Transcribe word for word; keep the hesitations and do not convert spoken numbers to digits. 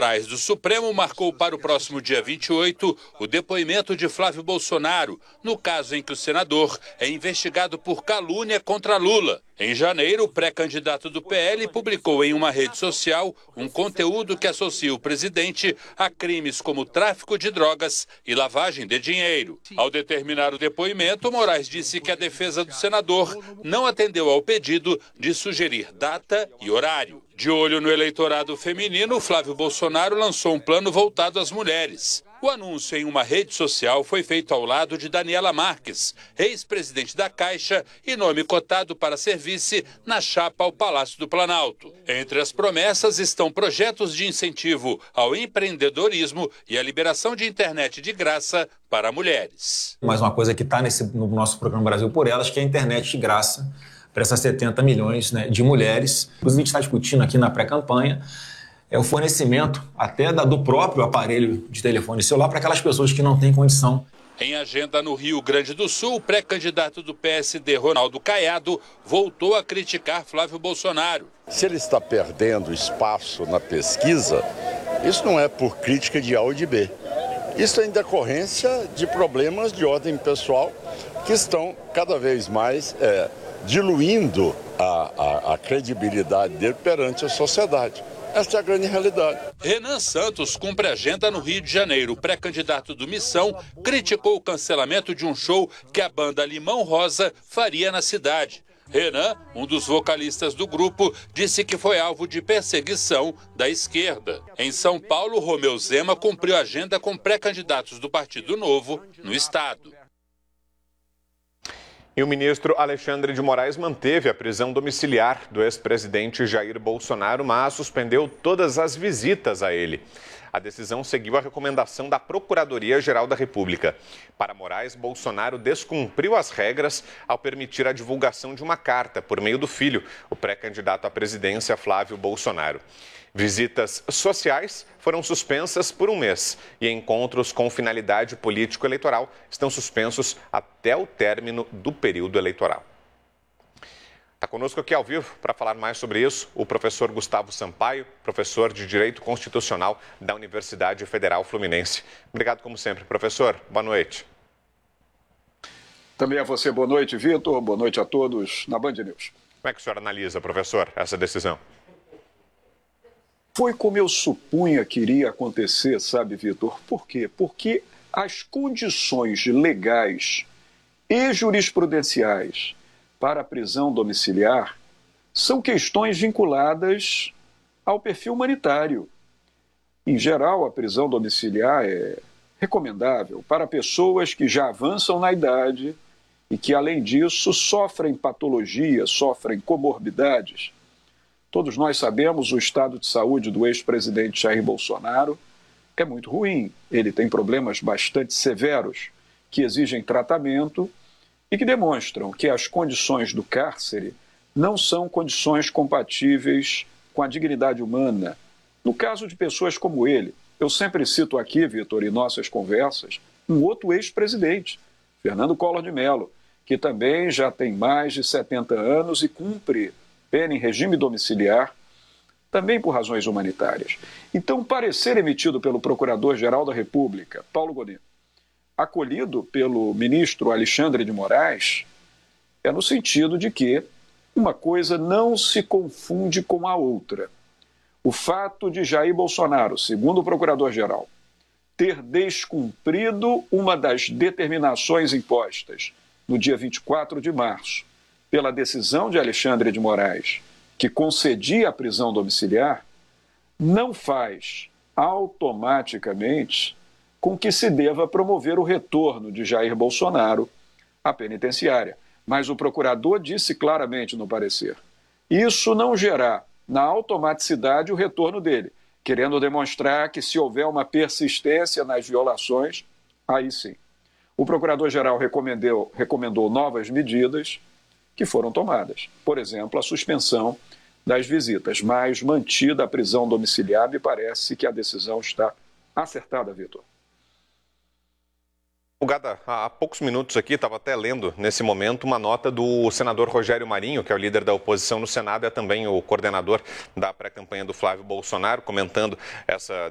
Moraes do Supremo marcou para o próximo dia vinte e oito o depoimento de Flávio Bolsonaro, no caso em que o senador é investigado por calúnia contra Lula. Em janeiro, o pré-candidato do P L publicou em uma rede social um conteúdo que associa o presidente a crimes como tráfico de drogas e lavagem de dinheiro. Ao determinar o depoimento, Moraes disse que a defesa do senador não atendeu ao pedido de sugerir data e horário. De olho no eleitorado feminino, Flávio Bolsonaro lançou um plano voltado às mulheres. O anúncio em uma rede social foi feito ao lado de Daniela Marques, ex-presidente da Caixa e nome cotado para ser vice na chapa ao Palácio do Planalto. Entre as promessas estão projetos de incentivo ao empreendedorismo e a liberação de internet de graça para mulheres. Mais uma coisa que está no nosso programa Brasil por Elas, que é a internet de graça para essas setenta milhões, né, de mulheres. Inclusive, a gente está discutindo aqui na pré-campanha é o fornecimento até da, do próprio aparelho de telefone celular para aquelas pessoas que não têm condição. Em agenda no Rio Grande do Sul, o pré-candidato do P S D, Ronaldo Caiado, voltou a criticar Flávio Bolsonaro. Se ele está perdendo espaço na pesquisa, isso não é por crítica de A ou de B. Isso é em decorrência de problemas de ordem pessoal que estão cada vez mais é, diluindo a, a, a credibilidade dele perante a sociedade. Esta é a grande realidade. Renan Santos cumpre agenda no Rio de Janeiro. O pré-candidato do Missão criticou o cancelamento de um show que a banda Limão Rosa faria na cidade. Renan, um dos vocalistas do grupo, disse que foi alvo de perseguição da esquerda. Em São Paulo, Romeu Zema cumpriu agenda com pré-candidatos do Partido Novo no estado. E o ministro Alexandre de Moraes manteve a prisão domiciliar do ex-presidente Jair Bolsonaro, mas suspendeu todas as visitas a ele. A decisão seguiu a recomendação da Procuradoria-Geral da República. Para Moraes, Bolsonaro descumpriu as regras ao permitir a divulgação de uma carta por meio do filho, o pré-candidato à presidência Flávio Bolsonaro. Visitas sociais foram suspensas por um mês e encontros com finalidade político-eleitoral estão suspensos até o término do período eleitoral. Está conosco aqui ao vivo para falar mais sobre isso o professor Gustavo Sampaio, professor de Direito Constitucional da Universidade Federal Fluminense. Obrigado, como sempre. Professor, boa noite. Também a você, boa noite, Vitor. Boa noite a todos na Band News. Como é que o senhor analisa, professor, essa decisão? Foi como eu supunha que iria acontecer, sabe, Vitor? Por quê? Porque as condições legais e jurisprudenciais para a prisão domiciliar são questões vinculadas ao perfil humanitário. Em geral, a prisão domiciliar é recomendável para pessoas que já avançam na idade e que, além disso, sofrem patologias, sofrem comorbidades. Todos nós sabemos o estado de saúde do ex-presidente Jair Bolsonaro é muito ruim. Ele tem problemas bastante severos que exigem tratamento e que demonstram que as condições do cárcere não são condições compatíveis com a dignidade humana. No caso de pessoas como ele, eu sempre cito aqui, Vitor, em nossas conversas, um outro ex-presidente, Fernando Collor de Mello, que também já tem mais de setenta anos e cumpre pena em regime domiciliar, também por razões humanitárias. Então, o parecer emitido pelo Procurador-Geral da República, Paulo Godinho, acolhido pelo ministro Alexandre de Moraes, é no sentido de que uma coisa não se confunde com a outra. O fato de Jair Bolsonaro, segundo o Procurador-Geral, ter descumprido uma das determinações impostas no dia vinte e quatro de março, pela decisão de Alexandre de Moraes, que concedia a prisão domiciliar, não faz automaticamente com que se deva promover o retorno de Jair Bolsonaro à penitenciária. Mas o procurador disse claramente no parecer, isso não gerará na automaticidade o retorno dele, querendo demonstrar que se houver uma persistência nas violações, aí sim. O procurador-geral recomendou, recomendou novas medidas que foram tomadas. Por exemplo, a suspensão das visitas, mas mantida a prisão domiciliar, me parece que a decisão está acertada, Vitor. Gada, há poucos minutos aqui, estava até lendo nesse momento uma nota do senador Rogério Marinho, que é o líder da oposição no Senado, é também o coordenador da pré-campanha do Flávio Bolsonaro, comentando essa